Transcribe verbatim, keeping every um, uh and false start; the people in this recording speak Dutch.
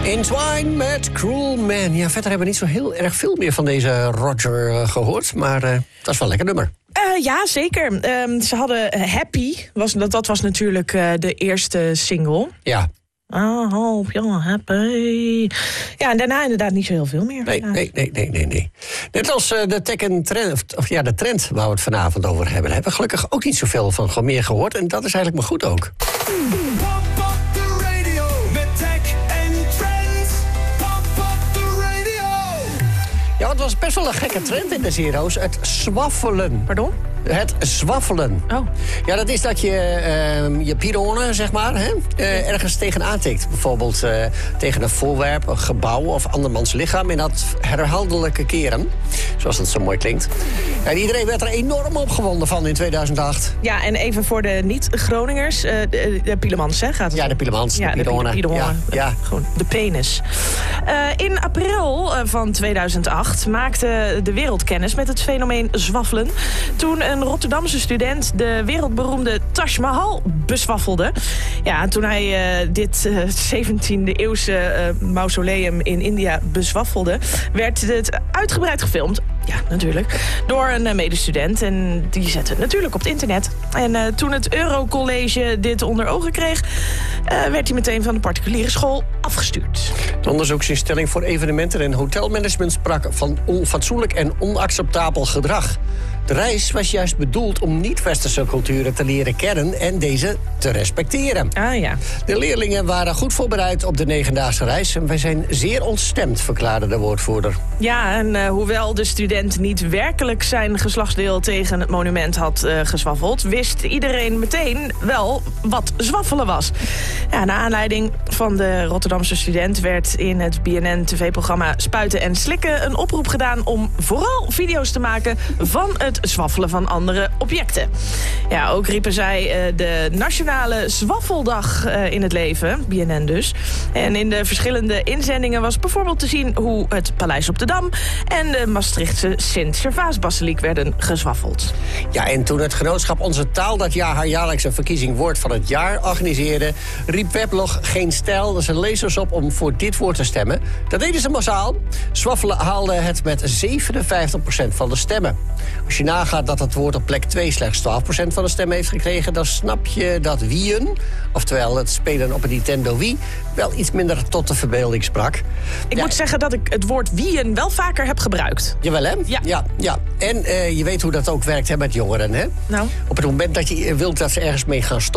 Entwine met Cruel Man. Ja, verder hebben we niet zo heel erg veel meer van deze Roger uh, gehoord. Maar uh, dat is wel een lekker nummer. Uh, ja, zeker. Um, ze hadden uh, Happy. Was, dat, dat was natuurlijk uh, de eerste single. Ja. I hope you're happy. Ja, en daarna inderdaad niet zo heel veel meer. Nee, nee, nee, nee, nee, nee. Net als uh, de tech en trend, of ja, de trend waar we het vanavond over hebben, daar hebben we gelukkig ook niet zoveel van gewoon meer gehoord. En dat is eigenlijk maar goed ook. Ja, het was best wel een gekke trend in de Zero's. Het zwaffelen. Pardon? Het zwaffelen. Oh. Ja, dat is dat je uh, je pironen, zeg maar, hè, uh, ergens tegenaan tikt. Bijvoorbeeld uh, tegen een voorwerp, een gebouw of andermans lichaam. En dat herhaaldelijke keren, zoals dat zo mooi klinkt. En iedereen werd er enorm opgewonden van in tweeduizend acht. Ja, en even voor de niet-Groningers. Uh, de, de Pielemans, hè? Gaat het ja, de Pielemans, ja, de pironen. De pironen. Ja, ja. Gewoon de penis. Uh, in april van tweeduizend acht maakte de wereld kennis met het fenomeen zwaffelen. Toen een Rotterdamse student de wereldberoemde Taj Mahal bezwaffelde. Ja, toen hij uh, dit uh, zeventiende eeuwse uh, mausoleum in India bezwaffelde, werd het uitgebreid gefilmd. Ja, natuurlijk. Door een uh, medestudent. En die zette het natuurlijk op het internet. En uh, toen het Eurocollege dit onder ogen kreeg, uh, werd hij meteen van de particuliere school afgestuurd. De onderzoeksinstelling voor evenementen en hotelmanagement sprak van onfatsoenlijk en onacceptabel gedrag. De reis was juist bedoeld om niet-westerse culturen te leren kennen en deze te respecteren. Ah ja. De leerlingen waren goed voorbereid op de negendaagse reis en wij zijn zeer ontstemd, verklaarde de woordvoerder. Ja, en uh, hoewel de student niet werkelijk zijn geslachtsdeel tegen het monument had uh, gezwaffeld, wist iedereen meteen wel wat zwaffelen was. Ja, naar aanleiding van de Rotterdamse student werd in het B N N-tv-programma Spuiten en Slikken een oproep gedaan om vooral video's te maken van het zwaffelen van andere objecten. Ja, ook riepen zij uh, de Nationale Zwaffeldag uh, in het leven, B N N dus. En in de verschillende inzendingen was bijvoorbeeld te zien hoe het Paleis op de Dam en de Maastrichtse Sint-Servaasbasiliek werden gezwaffeld. Ja, en toen het genootschap Onze Taal dat jaar haar jaarlijkse verkiezing Woord van het Jaar organiseerde, riep Weblog Geen Stijl zijn lezers op om voor dit woord te stemmen. Dat deden ze massaal. Zwaffelen haalde het met zevenenvijftig procent van de stemmen. Als je nagaat dat het woord op plek twee slechts twaalf procent van de stemmen heeft gekregen, dan snap je dat wien, oftewel het spelen op een Nintendo Wii, wel iets minder tot de verbeelding sprak. Ik ja. moet zeggen dat ik het woord wien wel vaker heb gebruikt. Jawel, hè? Ja. ja, ja. En uh, je weet hoe dat ook werkt hè, met jongeren, hè? Nou? Op het moment dat je wilt dat ze ergens mee gaan stoppen,